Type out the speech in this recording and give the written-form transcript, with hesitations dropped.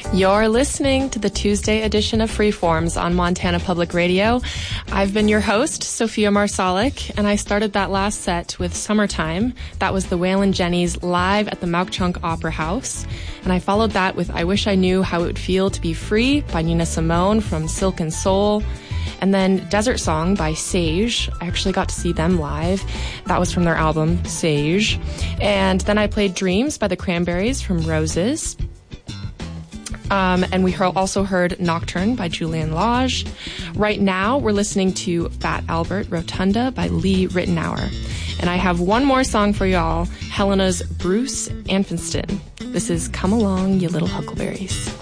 You're listening to the Tuesday edition of Freeforms on Montana Public Radio. I've been your host, Sophia Marsalik, and I started that last set with Summertime. That was the Waylon Jennings live at the Mauch-Chunk Opera House. And I followed that with I Wish I Knew How It Would Feel to Be Free by Nina Simone from Silk and Soul. And then Desert Song by Sage. I actually got to see them live. That was from their album, Sage. And then I played Dreams by the Cranberries from Roses. And we also heard Nocturne by Julian Lage. Right now, we're listening to Fat Albert Rotunda by Lee Ritenour. And I have one more song for y'all, Helena's Bruce Anfinston. This is Come Along, You Little Huckleberries.